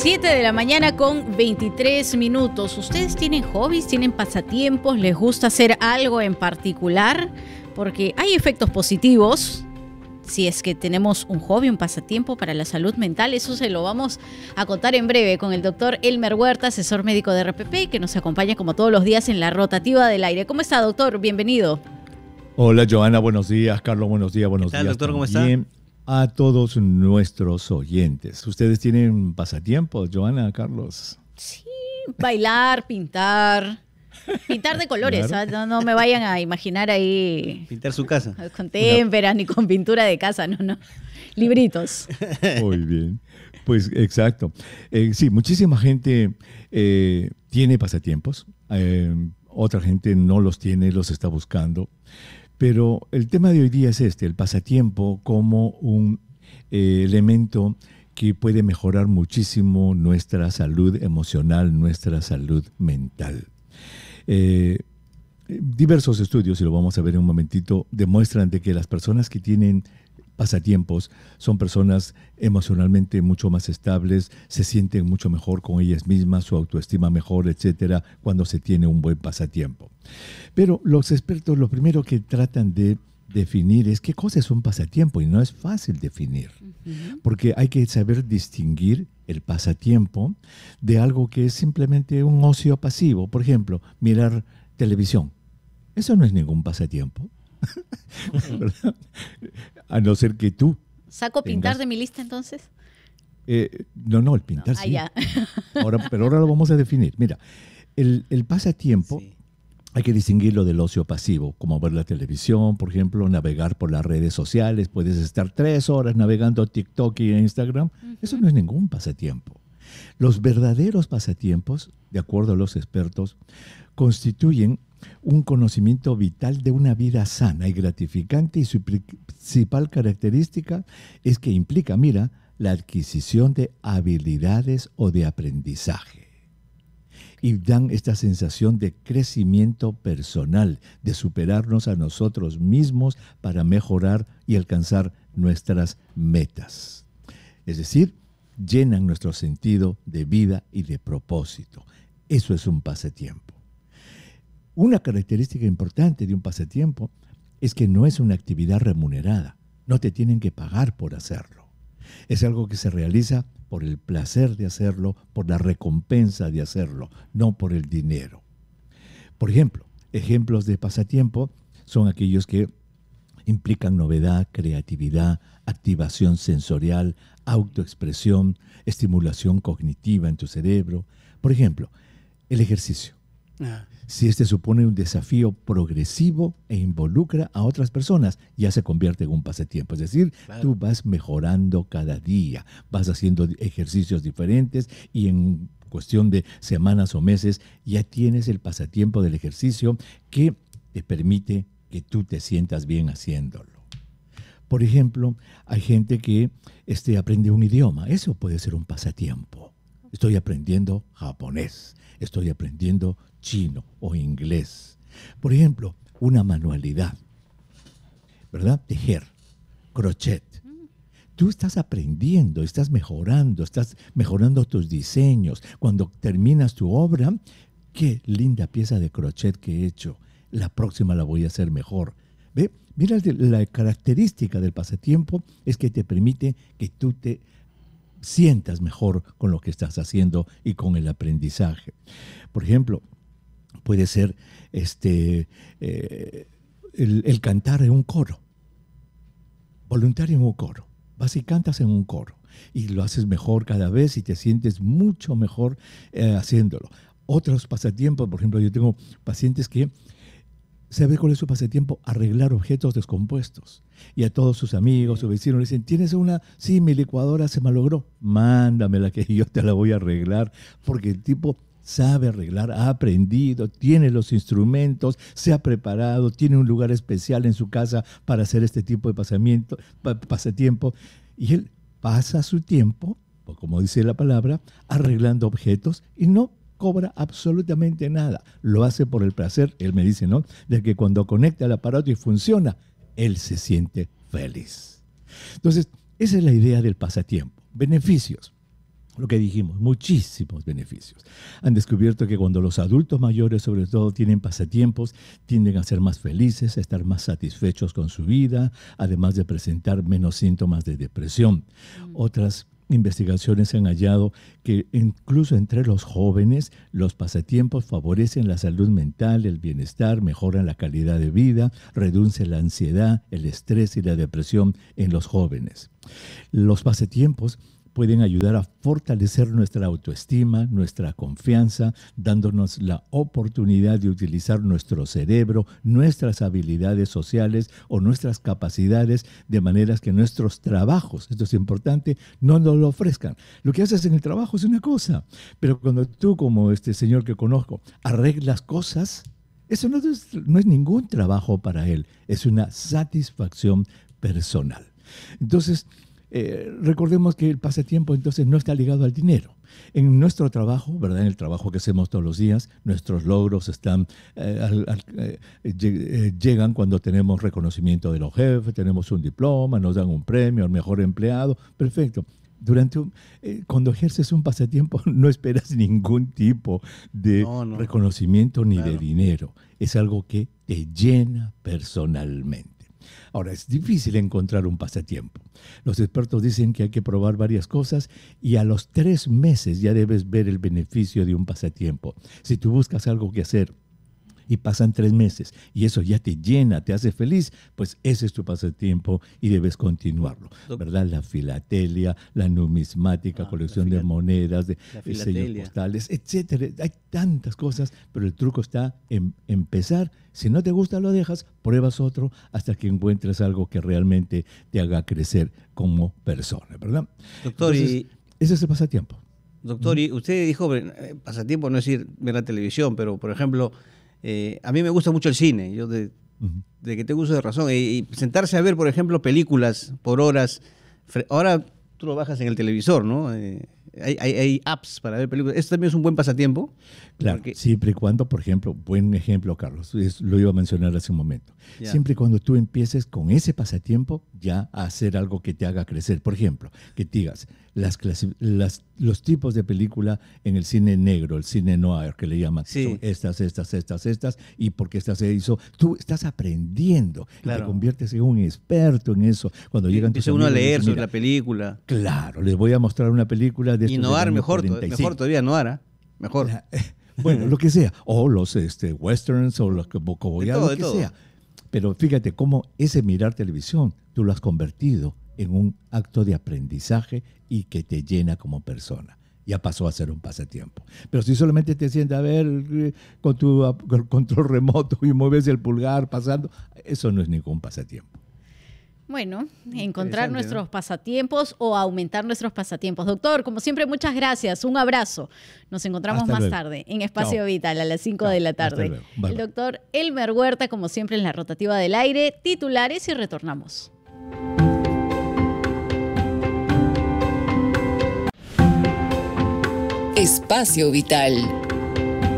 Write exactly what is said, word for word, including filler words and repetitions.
siete de la mañana con veintitrés minutos. ¿Ustedes tienen hobbies, tienen pasatiempos? ¿Les gusta hacer algo en particular? Porque hay efectos positivos si es que tenemos un hobby, un pasatiempo para la salud mental. Eso se lo vamos a contar en breve con el doctor Elmer Huerta, asesor médico de R P P, que nos acompaña como todos los días en la rotativa del aire. ¿Cómo está, doctor? Bienvenido. Hola, Joana, buenos días. Carlos, buenos días. Buenos ¿Qué tal, días doctor? ¿Cómo también a todos nuestros oyentes. ¿Ustedes tienen pasatiempos, Joana, Carlos? Sí, bailar, pintar. Pintar de colores, Claro. ¿eh? no, no me vayan a imaginar ahí Pintar su casa. con témperas ni con pintura de casa, no, no. Libritos. Muy bien. Pues exacto. Eh, sí, muchísima gente eh, tiene pasatiempos. Eh, otra gente no los tiene, los está buscando. Pero el tema de hoy día es este, el pasatiempo como un eh, elemento que puede mejorar muchísimo nuestra salud emocional, nuestra salud mental. Eh, diversos estudios, y lo vamos a ver en un momentito, demuestran de que las personas que tienen pasatiempos son personas emocionalmente mucho más estables, se sienten mucho mejor con ellas mismas, su autoestima mejor, etcétera, cuando se tiene un buen pasatiempo. Pero los expertos lo primero que tratan de definir es qué cosa es un pasatiempo, y no es fácil definir, uh-huh. porque hay que saber distinguir el pasatiempo de algo que es simplemente un ocio pasivo. Por ejemplo, mirar televisión. Eso no es ningún pasatiempo. ¿Verdad? A no ser que tú ¿Saco tengas... pintar de mi lista entonces? Eh, no, no, el pintar no. sí. Ah, ahora, pero ahora lo vamos a definir. Mira, el, el pasatiempo... Sí. Hay que distinguirlo del ocio pasivo, como ver la televisión, por ejemplo, navegar por las redes sociales. Puedes estar tres horas navegando TikTok y Instagram. Uh-huh. Eso no es ningún pasatiempo. Los verdaderos pasatiempos, de acuerdo a los expertos, constituyen un conocimiento vital de una vida sana y gratificante, y su principal característica es que implica, mira, la adquisición de habilidades o de aprendizaje. Y dan esta sensación de crecimiento personal, de superarnos a nosotros mismos para mejorar y alcanzar nuestras metas. Es decir, llenan nuestro sentido de vida y de propósito. Eso es un pasatiempo. Una característica importante de un pasatiempo es que no es una actividad remunerada. No te tienen que pagar por hacerlo. Es algo que se realiza por el placer de hacerlo, por la recompensa de hacerlo, no por el dinero. Por ejemplo, ejemplos de pasatiempo son aquellos que implican novedad, creatividad, activación sensorial, autoexpresión, estimulación cognitiva en tu cerebro. Por ejemplo, el ejercicio. Ah. Si este supone un desafío progresivo e involucra a otras personas, ya se convierte en un pasatiempo. Es decir, claro, tú vas mejorando cada día, vas haciendo ejercicios diferentes y en cuestión de semanas o meses ya tienes el pasatiempo del ejercicio que te permite que tú te sientas bien haciéndolo. Por ejemplo, hay gente que este, aprende un idioma. Eso puede ser un pasatiempo. Estoy aprendiendo japonés, estoy aprendiendo chino o inglés. Por ejemplo, una manualidad, ¿verdad? Tejer, crochet. Tú estás aprendiendo, estás mejorando, estás mejorando tus diseños. Cuando terminas tu obra, qué linda pieza de crochet que he hecho. La próxima la voy a hacer mejor. ¿Ve? Mira, la característica del pasatiempo es que te permite que tú te sientas mejor con lo que estás haciendo y con el aprendizaje. Por ejemplo, puede ser este, eh, el, el cantar en un coro, voluntario en un coro. Vas y cantas en un coro y lo haces mejor cada vez y te sientes mucho mejor eh, haciéndolo. Otros pasatiempos, por ejemplo, yo tengo pacientes que ¿sabe cuál es su pasatiempo? Arreglar objetos descompuestos. Y a todos sus amigos, sus vecinos le dicen, ¿tienes una? Sí, mi licuadora se malogró. Mándamela que yo te la voy a arreglar. Porque el tipo sabe arreglar, ha aprendido, tiene los instrumentos, se ha preparado, tiene un lugar especial en su casa para hacer este tipo de pasamiento, pasatiempo. Y él pasa su tiempo, como dice la palabra, arreglando objetos y no cobra absolutamente nada. Lo hace por el placer, él me dice, ¿no? De que cuando conecta el aparato y funciona, él se siente feliz. Entonces, esa es la idea del pasatiempo. Beneficios. Lo que dijimos, muchísimos beneficios. Han descubierto que cuando los adultos mayores, sobre todo, tienen pasatiempos, tienden a ser más felices, a estar más satisfechos con su vida, además de presentar menos síntomas de depresión. Mm. Otras investigaciones han hallado que incluso entre los jóvenes los pasatiempos favorecen la salud mental, el bienestar, mejoran la calidad de vida, reducen la ansiedad, el estrés y la depresión en los jóvenes. Los pasatiempos pueden ayudar a fortalecer nuestra autoestima, nuestra confianza, dándonos la oportunidad de utilizar nuestro cerebro, nuestras habilidades sociales o nuestras capacidades de maneras que nuestros trabajos, esto es importante, no nos lo ofrezcan. Lo que haces en el trabajo es una cosa, pero cuando tú, como este señor que conozco, arreglas cosas, eso no es, no es ningún trabajo para él, es una satisfacción personal. Entonces, Eh, recordemos que el pasatiempo entonces no está ligado al dinero. En nuestro trabajo, ¿verdad? En el trabajo que hacemos todos los días, nuestros logros están, eh, al, al, eh, eh, llegan cuando tenemos reconocimiento de los jefes, tenemos un diploma, nos dan un premio al mejor empleado, perfecto. Durante un, eh, cuando ejerces un pasatiempo no esperas ningún tipo de no, no. reconocimiento ni claro. de dinero. Es algo que te llena personalmente. Ahora, es difícil encontrar un pasatiempo. Los expertos dicen que hay que probar varias cosas y a los tres meses ya debes ver el beneficio de un pasatiempo. Si tú buscas algo que hacer y pasan tres meses y eso ya te llena, te hace feliz, pues ese es tu pasatiempo y debes continuarlo, ¿verdad? La filatelia, la numismática, ah, colección de monedas, de sellos postales, etcétera. Hay tantas cosas, pero el truco está en empezar. Si no te gusta, lo dejas, pruebas otro hasta que encuentres algo que realmente te haga crecer como persona, ¿verdad? Doctor, Entonces, y... ese es el pasatiempo. Doctor, y usted dijo, eh, pasatiempo no es ir ver la televisión, pero, por ejemplo, eh, a mí me gusta mucho el cine, yo de, uh-huh. de que tengo uso de razón, y, y sentarse a ver, por ejemplo, películas por horas. Ahora tú lo bajas en el televisor, ¿no? Eh, hay, hay, hay apps para ver películas. ¿Esto también es un buen pasatiempo? Claro, porque... siempre y cuando, por ejemplo, buen ejemplo, Carlos, es, lo iba a mencionar hace un momento. Ya. Siempre y cuando tú empieces con ese pasatiempo ya a hacer algo que te haga crecer. Por ejemplo, que digas las las, los tipos de película en el cine negro, el cine noir, que le llaman, sí. son estas, estas, estas, estas, y porque estas se hizo. Tú estás aprendiendo, claro. y te conviertes en un experto en eso. Cuando llegan tus amigos, uno a leer dicen, sobre la película. Claro, les voy a mostrar una película de y noir, mejor, mejor todavía, noir, ¿eh? Mejor. La, bueno, lo que sea. O los este, westerns o los bocoboyados, lo que todo. sea. Pero fíjate cómo ese mirar televisión tú lo has convertido en un acto de aprendizaje y que te llena como persona. Ya pasó a ser un pasatiempo. Pero si solamente te sientas a ver con tu control remoto y mueves el pulgar pasando, eso no es ningún pasatiempo. Bueno, encontrar nuestros ¿no? pasatiempos o aumentar nuestros pasatiempos. Doctor, como siempre, muchas gracias. Un abrazo. Nos encontramos Hasta más luego. tarde en Espacio Chao. Vital a las cinco Chao. de la tarde. El doctor Elmer Huerta, como siempre, en la rotativa del aire. Titulares y retornamos. Espacio Vital.